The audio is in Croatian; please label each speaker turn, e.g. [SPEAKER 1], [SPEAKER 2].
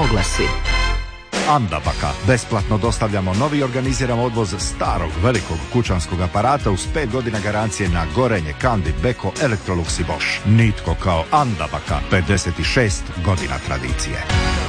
[SPEAKER 1] oglasi.
[SPEAKER 2] Andabaka. Besplatno dostavljamo novi i organiziramo odvoz starog velikog kućanskog aparata uz 5 godina garancije na Gorenje, Kandi, Beko, Electrolux i Bosch. Nitko kao Andabaka. 56 godina tradicije.